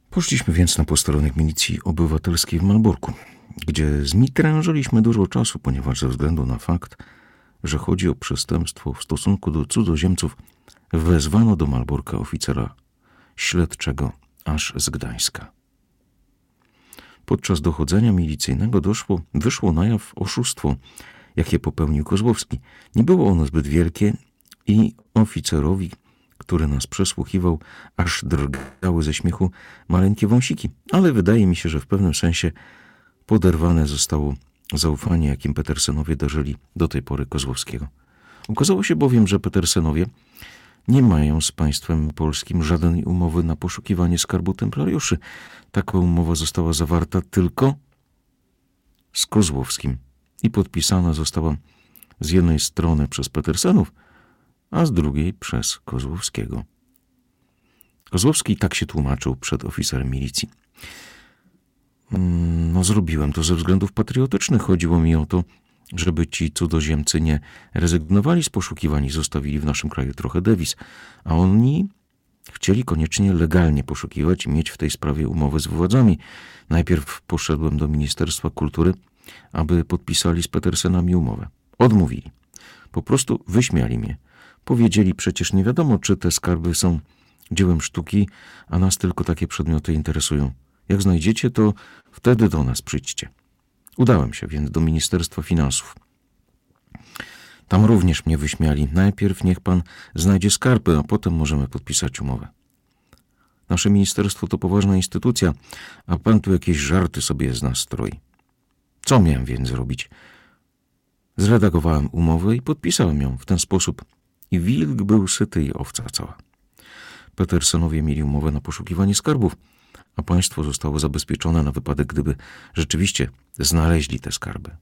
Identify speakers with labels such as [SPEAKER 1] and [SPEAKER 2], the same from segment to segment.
[SPEAKER 1] Poszliśmy więc na posterunek milicji obywatelskiej w Malborku, gdzie zmitrężyliśmy dużo czasu, ponieważ ze względu na fakt, że chodzi o przestępstwo w stosunku do cudzoziemców, wezwano do Malborka oficera śledczego aż z Gdańska. Podczas dochodzenia milicyjnego wyszło na jaw oszustwo, jakie popełnił Kozłowski. Nie było ono zbyt wielkie i oficerowi, który nas przesłuchiwał, aż drgały ze śmiechu maleńkie wąsiki, ale wydaje mi się, że w pewnym sensie poderwane zostało zaufanie, jakim Petersenowie darzyli do tej pory Kozłowskiego. Okazało się bowiem, że Petersenowie nie mają z państwem polskim żadnej umowy na poszukiwanie skarbu templariuszy. Taka umowa została zawarta tylko z Kozłowskim i podpisana została z jednej strony przez Petersenów, a z drugiej przez Kozłowskiego. Kozłowski tak się tłumaczył przed oficerem milicji. Zrobiłem to ze względów patriotycznych. Chodziło mi o to, żeby ci cudzoziemcy nie rezygnowali z poszukiwań i zostawili w naszym kraju trochę dewiz, a oni chcieli koniecznie legalnie poszukiwać i mieć w tej sprawie umowę z władzami. Najpierw poszedłem do Ministerstwa Kultury, aby podpisali z Petersenami umowę. Odmówili. Po prostu wyśmiali mnie. Powiedzieli, przecież nie wiadomo, czy te skarby są dziełem sztuki, a nas tylko takie przedmioty interesują. Jak znajdziecie, to wtedy do nas przyjdźcie. Udałem się więc do Ministerstwa Finansów. Tam również mnie wyśmiali. Najpierw niech pan znajdzie skarby, a potem możemy podpisać umowę. Nasze ministerstwo to poważna instytucja, a pan tu jakieś żarty sobie z nas stroi. Co miałem więc zrobić? Zredagowałem umowę i podpisałem ją w ten sposób. I wilk był syty i owca cała. Petersenowie mieli umowę na poszukiwanie skarbów, a państwo zostało zabezpieczone na wypadek, gdyby rzeczywiście znaleźli te skarby.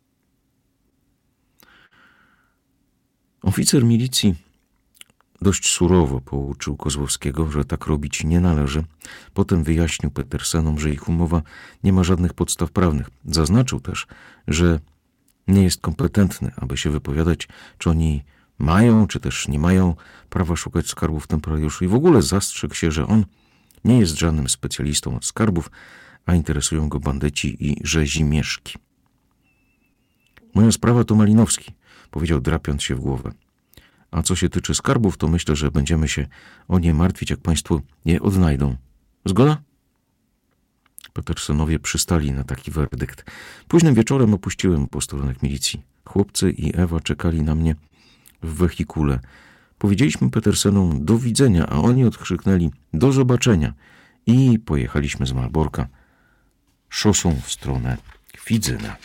[SPEAKER 1] Oficer milicji dość surowo pouczył Kozłowskiego, że tak robić nie należy. Potem wyjaśnił Petersenom, że ich umowa nie ma żadnych podstaw prawnych. Zaznaczył też, że nie jest kompetentny, aby się wypowiadać, czy oni mają, czy też nie mają prawa szukać skarbów templariuszy i w ogóle zastrzegł się, że on nie jest żadnym specjalistą od skarbów, a interesują go bandyci i rzezimieszki. Moja sprawa to Malinowski, powiedział, drapiąc się w głowę. A co się tyczy skarbów, to myślę, że będziemy się o nie martwić, jak państwo je odnajdą. Zgoda? Petersenowie przystali na taki werdykt. Późnym wieczorem opuściłem posterunek milicji. Chłopcy i Ewa czekali na mnie w wehikule. Powiedzieliśmy Petersenom do widzenia, a oni odkrzyknęli do zobaczenia i pojechaliśmy z Malborka szosą w stronę Kwidzyna.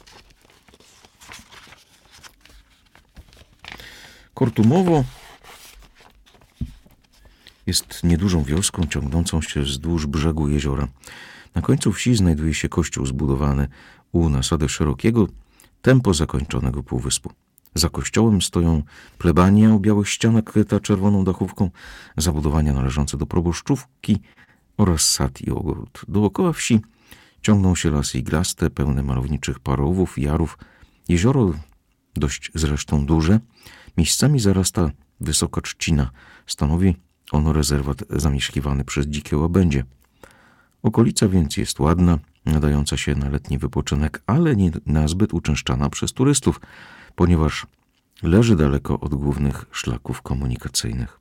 [SPEAKER 1] Kortumowo jest niedużą wioską ciągnącą się wzdłuż brzegu jeziora. Na końcu wsi znajduje się kościół zbudowany u nasady szerokiego, tempo zakończonego półwyspu. Za kościołem stoją plebania o białych ścianach kryta czerwoną dachówką, zabudowania należące do proboszczówki oraz sad i ogród. Dookoła wsi ciągną się lasy iglaste, pełne malowniczych parowów, jarów. Jezioro, dość zresztą duże, miejscami zarasta wysoka trzcina. Stanowi ono rezerwat zamieszkiwany przez dzikie łabędzie. Okolica więc jest ładna, nadająca się na letni wypoczynek, ale nie nazbyt uczęszczana przez turystów, ponieważ leży daleko od głównych szlaków komunikacyjnych.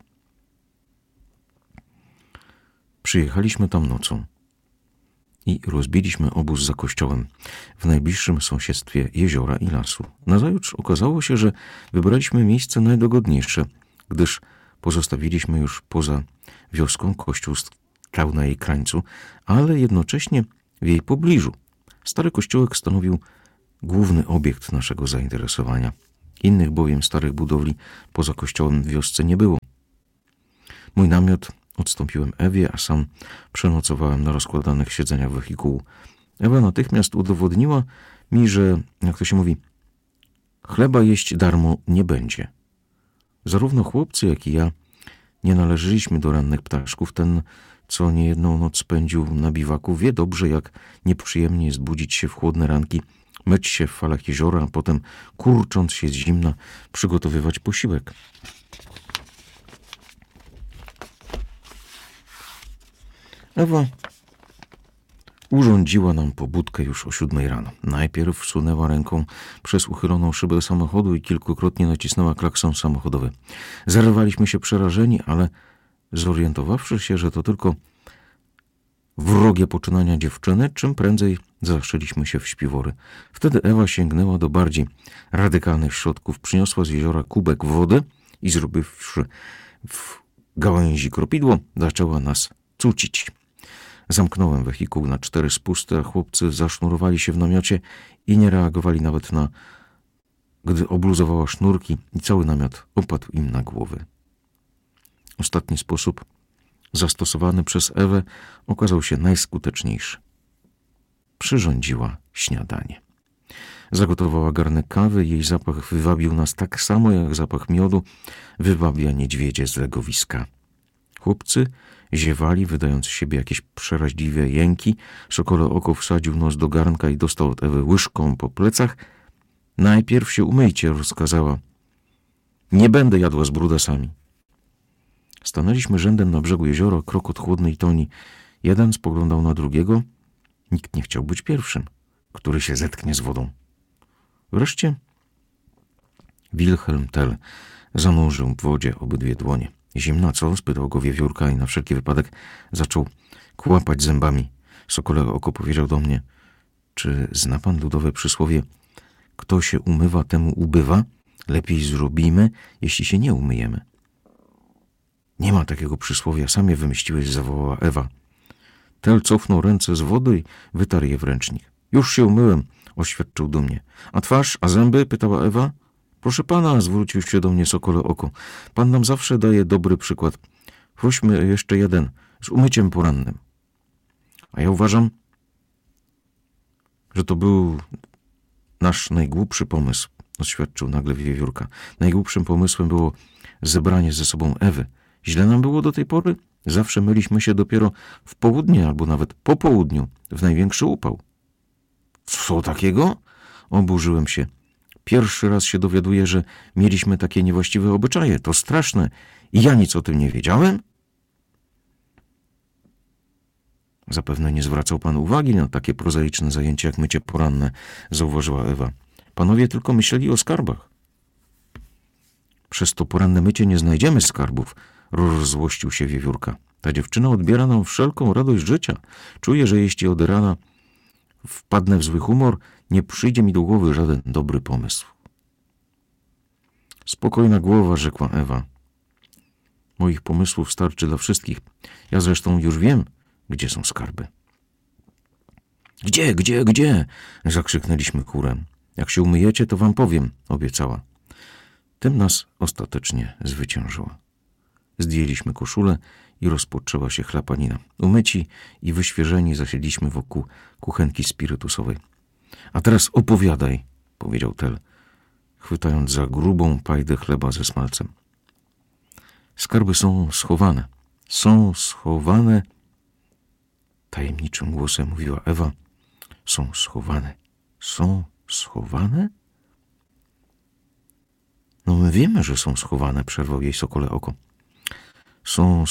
[SPEAKER 1] Przyjechaliśmy tam nocą i rozbiliśmy obóz za kościołem w najbliższym sąsiedztwie jeziora i lasu. Nazajutrz okazało się, że wybraliśmy miejsce najdogodniejsze, gdyż pozostawiliśmy już poza wioską kościół stał na jej krańcu, ale jednocześnie w jej pobliżu. Stary kościółek stanowił główny obiekt naszego zainteresowania. Innych bowiem starych budowli poza kościołem w wiosce nie było. Mój namiot odstąpiłem Ewie, a sam przenocowałem na rozkładanych siedzeniach wehikułu. Ewa natychmiast udowodniła mi, że, jak to się mówi, chleba jeść darmo nie będzie. Zarówno chłopcy, jak i ja nie należeliśmy do rannych ptaszków. Ten, co niejedną noc spędził na biwaku, wie dobrze, jak nieprzyjemnie jest budzić się w chłodne ranki, myć się w falach jeziora, a potem, kurcząc się z zimna, przygotowywać posiłek. Ewa urządziła nam pobudkę już o 7 rano. Najpierw wsunęła ręką przez uchyloną szybę samochodu i kilkukrotnie nacisnęła klakson samochodowy. Zerwaliśmy się przerażeni, ale zorientowawszy się, że to tylko wrogie poczynania dziewczyny, czym prędzej zaszyliśmy się w śpiwory. Wtedy Ewa sięgnęła do bardziej radykalnych środków, przyniosła z jeziora kubek wody i zrobiwszy w gałęzi kropidło, zaczęła nas cucić. Zamknąłem wehikuł na 4 spusty, a chłopcy zasznurowali się w namiocie i nie reagowali nawet gdy obluzowała sznurki i cały namiot opadł im na głowy. Ostatni sposób, zastosowany przez Ewę, okazał się najskuteczniejszy. Przyrządziła śniadanie. Zagotowała garnek kawy, jej zapach wywabił nas tak samo, jak zapach miodu wywabia niedźwiedzie z legowiska. Chłopcy ziewali, wydając z siebie jakieś przeraźliwe jęki. Sokole oko wsadził nos do garnka i dostał od Ewy łyżką po plecach. Najpierw się umyjcie, rozkazała. Nie będę jadła z brudasami. Stanęliśmy rzędem na brzegu jeziora, krok od chłodnej toni. Jeden spoglądał na drugiego. Nikt nie chciał być pierwszym, który się zetknie z wodą. Wreszcie Wilhelm Tell zanurzył w wodzie obydwie dłonie. Zimna co? Spytał go wiewiórka i na wszelki wypadek zaczął kłapać zębami. Sokole oko powiedział do mnie: czy zna pan ludowe przysłowie: kto się umywa, temu ubywa? Lepiej zrobimy, jeśli się nie umyjemy. Nie ma takiego przysłowia, sam je wymyśliłeś, zawołała Ewa. Tel cofnął ręce z wody i wytarł je w ręcznik. Już się umyłem, oświadczył dumnie. A twarz, a zęby? Pytała Ewa. Proszę pana, zwrócił się do mnie Sokole oko. Pan nam zawsze daje dobry przykład. Prośmy jeszcze jeden, z umyciem porannym. A ja uważam, że to był nasz najgłupszy pomysł, oświadczył nagle wiewiórka. Najgłupszym pomysłem było zebranie ze sobą Ewy. Źle nam było do tej pory? Zawsze myliśmy się dopiero w południe albo nawet po południu, w największy upał. Co takiego? Oburzyłem się. Pierwszy raz się dowiaduję, że mieliśmy takie niewłaściwe obyczaje. To straszne. I ja nic o tym nie wiedziałem? Zapewne nie zwracał pan uwagi na takie prozaiczne zajęcie jak mycie poranne, zauważyła Ewa. Panowie tylko myśleli o skarbach. Przez to poranne mycie nie znajdziemy skarbów, rozzłościł się wiewiórka. Ta dziewczyna odbiera nam wszelką radość życia. Czuję, że jeśli od rana wpadnę w zły humor, nie przyjdzie mi do głowy żaden dobry pomysł. Spokojna głowa, rzekła Ewa. Moich pomysłów starczy dla wszystkich. Ja zresztą już wiem, gdzie są skarby. Gdzie? Zakrzyknęliśmy chórem. Jak się umyjecie, to wam powiem, obiecała. Tym nas ostatecznie zwyciężyła. Zdjęliśmy koszulę i rozpoczęła się chlapanina. Umyci i wyświeżeni zasiedliśmy wokół kuchenki spirytusowej. A teraz opowiadaj, powiedział Tel, chwytając za grubą pajdę chleba ze smalcem. Skarby są schowane. Są schowane, tajemniczym głosem mówiła Ewa. Są schowane. Są schowane? No my wiemy, że są schowane, przerwał jej Sokole oko. Są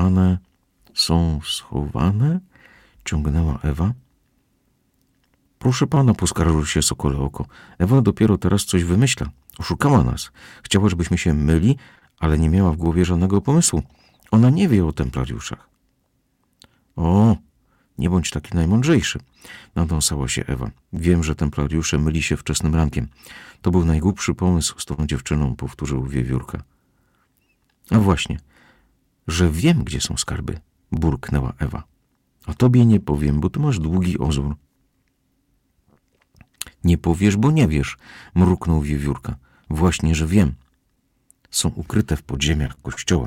[SPEAKER 1] schowane, ciągnęła Ewa. Proszę pana, poskarżył się Sokole oko. Ewa dopiero teraz coś wymyśla. Oszukała nas. Chciała, żebyśmy się myli, ale nie miała w głowie żadnego pomysłu. Ona nie wie o templariuszach. O, nie bądź taki najmądrzejszy, nadąsała się Ewa. Wiem, że templariusze myli się wczesnym rankiem. To był najgłupszy pomysł z tą dziewczyną, powtórzył wiewiórka. A właśnie, że wiem, gdzie są skarby, burknęła Ewa. A tobie nie powiem, bo ty masz długi ozór. Nie powiesz, bo nie wiesz, mruknął wiewiórka. Właśnie, że wiem. Są ukryte w podziemiach kościoła.